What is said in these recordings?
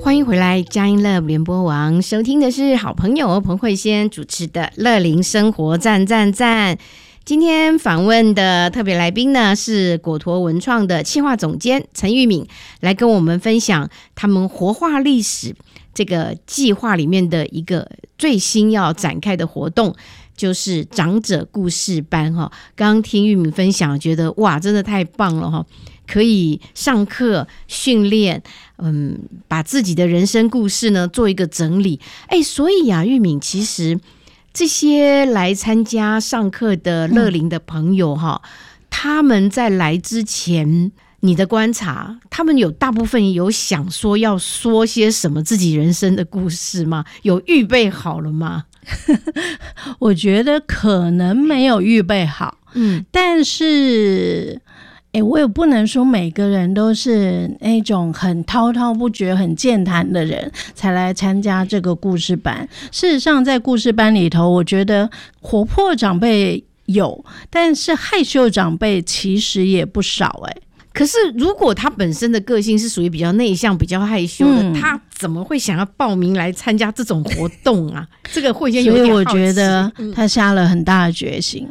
欢迎回来，佳音乐联播网，收听的是好朋友彭慧仙主持的乐龄生活赞赞赞。今天访问的特别来宾呢，是果陀文创的企划总监陈玉敏，来跟我们分享他们活化历史这个计划里面的一个最新要展开的活动，就是长者故事班。刚刚听玉敏分享，觉得哇，真的太棒了，可以上课训练，把自己的人生故事呢做一个整理。所以啊，玉敏，其实这些来参加上课的乐龄的朋友他们在来之前，你的观察，他们有大部分有想说要说些什么自己人生的故事吗？有预备好了吗？ 我觉得可能没有预备好，但是我也不能说每个人都是那种很滔滔不绝很健谈的人才来参加这个故事班。事实上在故事班里头，我觉得活泼长辈有，但是害羞长辈其实也不少。 可是如果他本身的个性是属于比较内向比较害羞的，他怎么会想要报名来参加这种活动啊？这个会先有点好奇。所以我觉得他下了很大的决心。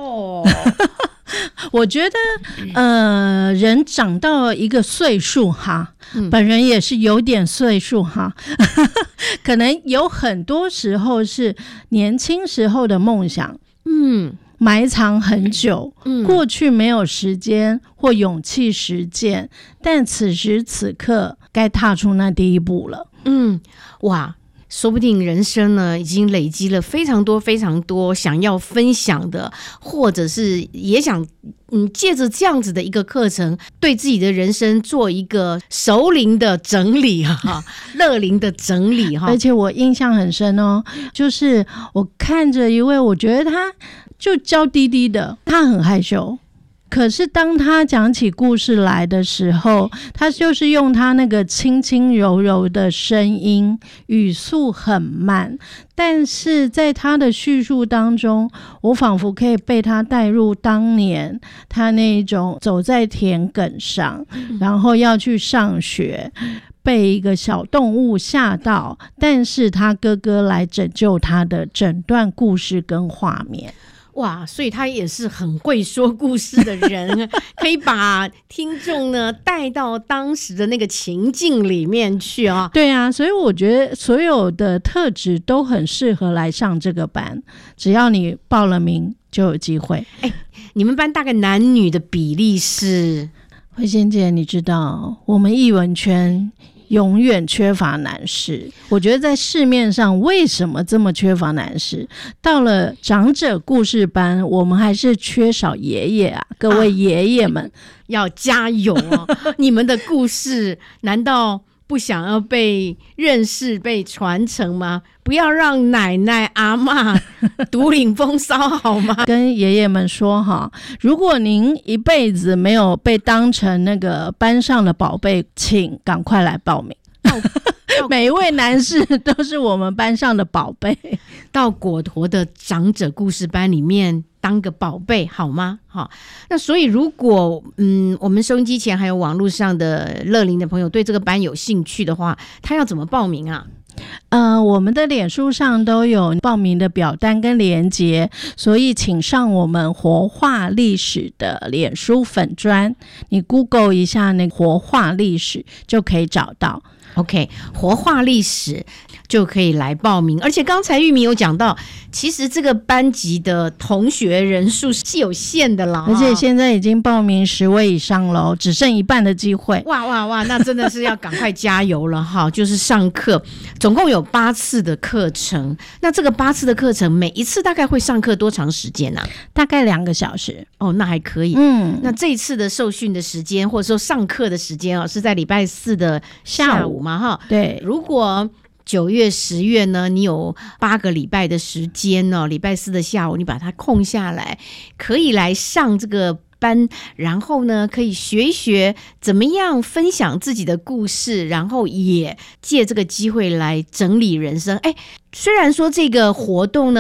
我觉得人长到一个岁数本人也是有点岁数可能有很多时候是年轻时候的梦想埋藏很久，过去没有时间或勇气实践，但此时此刻该踏出那第一步了。 哇，说不定人生呢已经累积了非常多非常多想要分享的，或者是也想借着这样子的一个课程，对自己的人生做一个熟龄的整理乐龄的整理而且我印象很深就是我看着一位，我觉得他就娇滴滴的，他很害羞，可是当他讲起故事来的时候，他就是用他那个轻轻柔柔的声音，语速很慢，但是在他的叙述当中，我仿佛可以被他带入当年他那种走在田埂上，然后要去上学，被一个小动物吓到，但是他哥哥来拯救他的整段故事跟画面。 哇，所以他也是很会说故事的人可以把听众呢带到当时的那个情境里面去对啊，所以我觉得所有的特质都很适合来上这个班，只要你报了名就有机会。 你们班大概男女的比例是？ 慧仙姐，你知道我们艺文圈永远缺乏男士，我觉得在市面上为什么这么缺乏男士？到了长者故事班，我们还是缺少爷爷啊！各位爷爷们， 要加油你们的故事难道不想要被认识、被传承吗？不要让奶奶阿嬷独领风骚好吗？ 跟爷爷们说如果您一辈子没有被当成那个班上的宝贝，请赶快来报名。每一位男士都是我们班上的宝贝， 到果陀的长者故事班里面当个宝贝好吗？那所以如果我们收音机前还有网络上的乐龄的朋友对这个班有兴趣的话，他要怎么报名啊？ 我们的脸书上都有报名的表单跟连结，所以请上我们活化历史的脸书粉专，你 Google 一下那个活化历史就可以找到。 OK， 活化历史就可以来报名。而且刚才玉米有讲到，其实这个班级的同学人数是有限的啦， 而且现在已经报名10位以上了，只剩一半的机会。 哇，那真的是要赶快加油了就是上课总共有8次的课程，那这个8次的课程每一次大概会上课多长时间啊？ 大概2个小时。 那还可以。那这一次的受训的时间或者说上课的时间是在礼拜4的下午嘛对， 如果9月10月呢，你有8个礼拜的时间礼拜4的下午你把它空下来，可以来上这个班，然后呢可以学一学怎么样分享自己的故事，然后也借这个机会来整理人生。虽然说这个活动呢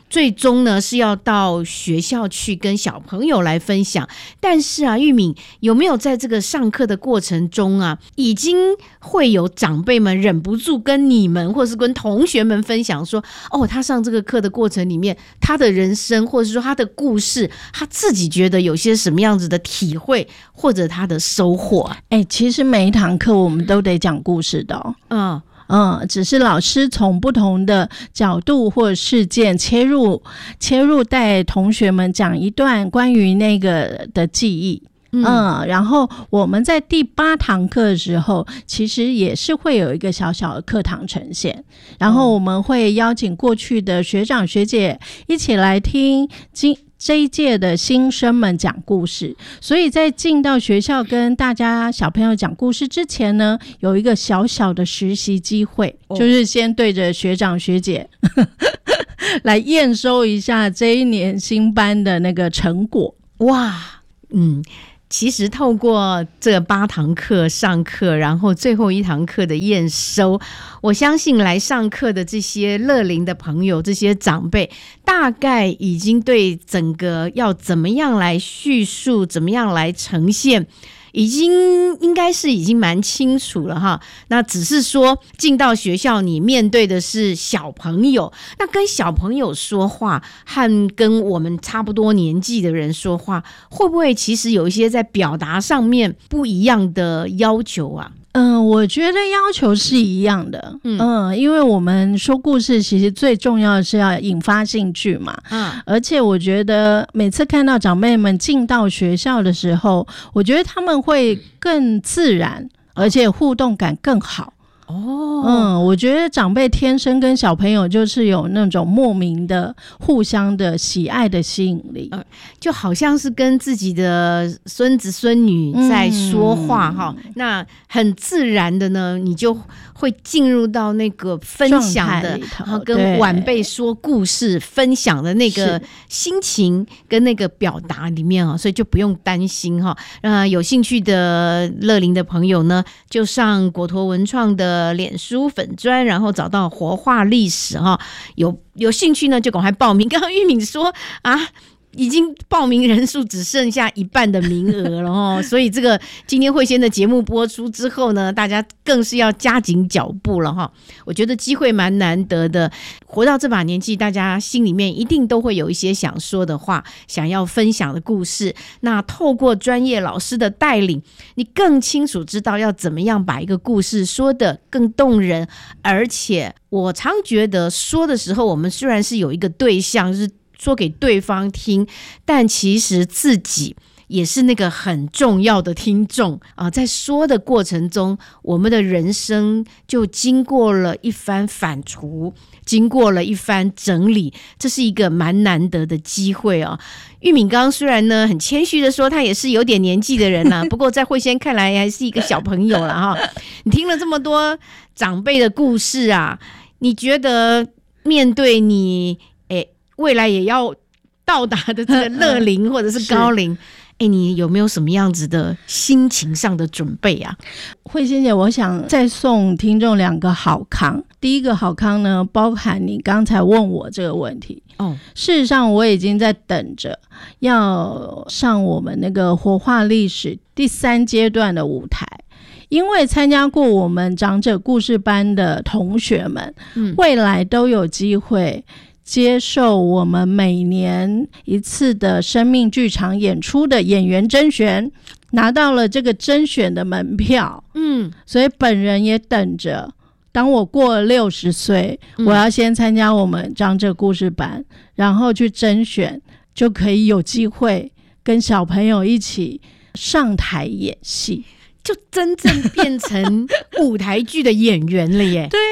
最终呢是要到学校去跟小朋友来分享。但是啊，玉敏有没有在这个上课的过程中啊，已经会有长辈们忍不住跟你们或是跟同学们分享说，哦，他上这个课的过程里面，他的人生或者说他的故事，他自己觉得有些什么样子的体会或者他的收获？ 其实每一堂课我们都得讲故事的只是老师从不同的角度或事件切入带同学们讲一段关于那个的记忆。然后我们在第8堂课的时候，其实也是会有一个小小的课堂呈现，然后我们会邀请过去的学长学姐一起来听这一届的新生们讲故事。所以在进到学校跟大家小朋友讲故事之前呢，有一个小小的实习机会，就是先对着学长学姐来验收一下这一年新班的那个成果。 哇，其实透过这8堂课上课，然后最后1堂课的验收，我相信来上课的这些乐龄的朋友，这些长辈大概已经对整个要怎么样来叙述，怎么样来呈现，应该是已经蛮清楚了哈。那只是说进到学校，你面对的是小朋友，那跟小朋友说话和跟我们差不多年纪的人说话，会不会其实有一些在表达上面不一样的要求啊？ 我觉得要求是一样的。因为我们说故事其实最重要的是要引发兴趣嘛。而且我觉得每次看到长辈们进到学校的时候，我觉得他们会更自然，而且互动感更好。我觉得长辈天生跟小朋友就是有那种莫名的互相的喜爱的吸引力， 就好像是跟自己的孙子孙女在说话那很自然的呢，你就会进入到那个分享的，然后跟晚辈说故事分享的那个心情跟那个表达里面所以就不用担心有兴趣的乐龄的朋友呢，就上果陀文创的脸书粉专，然后找到活化历史有兴趣呢就赶快报名。刚刚玉敏说已经报名人数只剩下1半的名额了所以这个今天慧仙的节目播出之后呢，大家更是要加紧脚步了我觉得机会蛮难得的，活到这把年纪，大家心里面一定都会有一些想说的话，想要分享的故事。那透过专业老师的带领，你更清楚知道要怎么样把一个故事说得更动人。而且我常觉得说的时候，我们虽然是有一个对象，就是说给对方听，但其实自己也是那个很重要的听众在说的过程中，我们的人生就经过了一番反刍，经过了一番整理，这是一个蛮难得的机会玉敏刚虽然呢很谦虚的说他也是有点年纪的人不过在慧仙看来还是一个小朋友了你听了这么多长辈的故事你觉得面对你未来也要到达的这个乐龄或者是高龄你有没有什么样子的心情上的准备慧仙姐，我想再送听众2个好康。第一个好康呢，包含你刚才问我这个问题事实上我已经在等着要上我们那个活化历史第3阶段的舞台。因为参加过我们长者故事班的同学们未来都有机会接受我们每年1次的生命剧场演出的演员甄选，拿到了这个甄选的门票所以本人也等着，当我过了60岁我要先参加我们长者故事班，然后去甄选，就可以有机会跟小朋友一起上台演戏， 就真正变成舞台剧的演员了耶。 对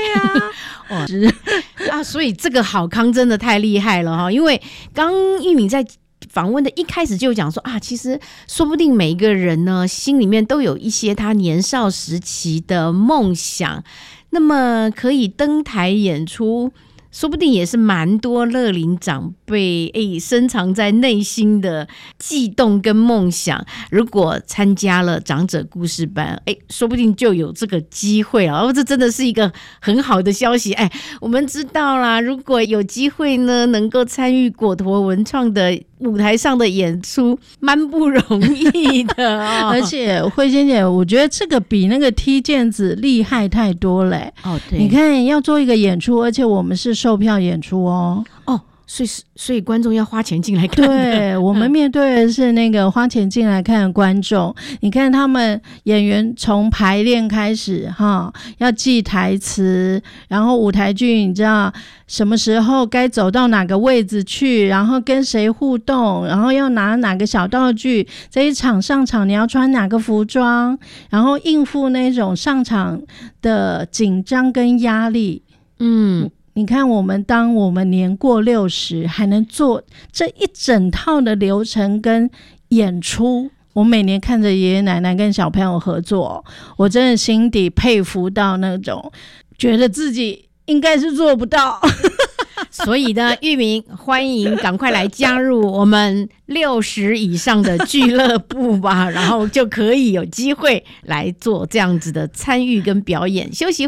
所以这个好康真的太厉害了因为刚玉敏在访问的一开始就讲说其实说不定每一个人呢心里面都有一些他年少时期的梦想，那么可以登台演出说不定也是蛮多乐龄长辈深藏在内心的悸动跟梦想。如果参加了长者故事班，说不定就有这个机会了。这真的是一个很好的消息。我们知道啦，如果有机会呢，能够参与果陀文创的舞台上的演出，蛮不容易的哦。 而且慧仙姐，我觉得这个比那个踢毽子厉害太多了。 对， 你看要做一个演出，而且我们是售票演出哦。 所以观众要花钱进来看的。 对，我们面对的是那个花钱进来看的观众。你看他们演员从排练开始要记台词，然后舞台剧你知道什么时候该走到哪个位置去，然后跟谁互动，然后要拿哪个小道具，这一场上场你要穿哪个服装，然后应付那种上场的紧张跟压力。你看当我们年过60还能做这一整套的流程跟演出，我每年看着爷爷奶奶跟小朋友合作，我真的心底佩服到那种觉得自己应该是做不到。 所以呢，玉明欢迎赶快来加入我们60以上的俱乐部吧，然后就可以有机会来做这样子的参与跟表演。休息